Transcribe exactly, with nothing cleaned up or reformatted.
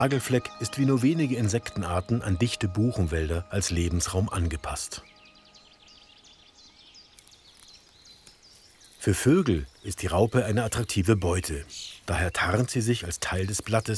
Aggelfleck ist wie nur wenige Insektenarten an dichte Buchenwälder als Lebensraum angepasst. Für Vögel ist die Raupe eine attraktive Beute. Daher tarnt sie sich als Teil des Blattes